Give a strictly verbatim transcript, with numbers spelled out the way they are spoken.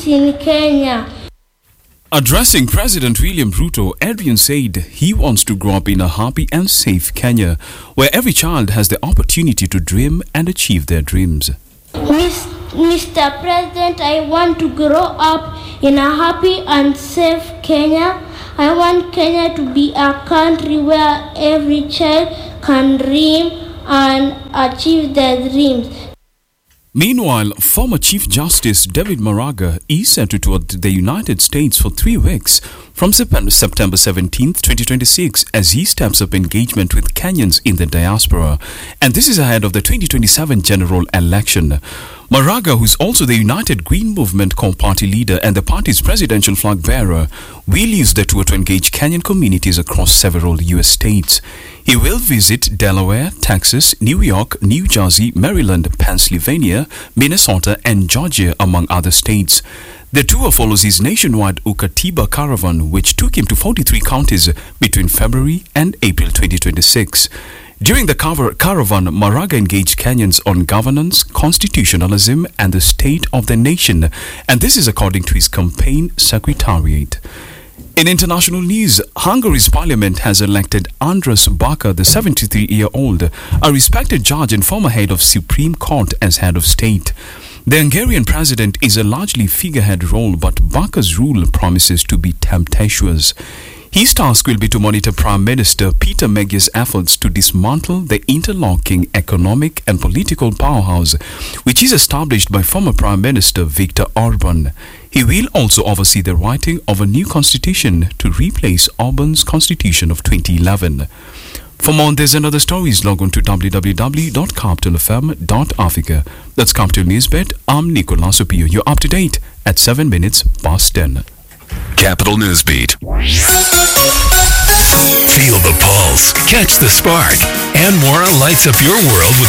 in Kenya. Addressing President William Ruto, Adrian said he wants to grow up in a happy and safe Kenya, where every child has the opportunity to dream and achieve their dreams. Mister President, I want to grow up in a happy and safe Kenya. I want Kenya to be a country where every child can dream and achieve their dreams. Meanwhile, former Chief Justice David Maraga is set to tour the United States for three weeks from September seventeenth, twenty twenty-six, as he steps up engagement with Kenyans in the diaspora. And this is ahead of the twenty twenty-seven general election. Maraga, who is also the United Green Movement core party leader and the party's presidential flag bearer, will use the tour to engage Kenyan communities across several U S states. He will visit Delaware, Texas, New York, New Jersey, Maryland, Pennsylvania, Minnesota, and Georgia, among other states. The tour follows his nationwide Ukatiba caravan, which took him to forty-three counties between February and April twenty twenty-six. During the car- caravan, Maraga engaged Kenyans on governance, constitutionalism, and the state of the nation, and this is according to his campaign secretariat. In international news, Hungary's parliament has elected Andras Baka, the seventy-three-year-old, a respected judge and former head of Supreme Court, as head of state. The Hungarian president is a largely figurehead role, but Baka's rule promises to be tempestuous. His task will be to monitor Prime Minister Peter Meggia's efforts to dismantle the interlocking economic and political powerhouse, which is established by former Prime Minister Viktor Orban. He will also oversee the writing of a new constitution to replace Orban's constitution of twenty eleven. For more on this and other stories, log on to w w w dot capital f m dot africa. That's Capital Newsbet. I'm Nicolas Opio. You're up to date at seven minutes past ten. Capital Newsbeat. Feel the pulse, catch the spark, and more lights up your world with